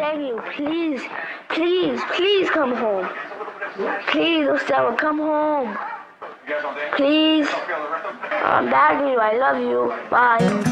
beg you, please, please, please come home. Please, Osama, come home. Please. I'm begging you. I love you. Bye.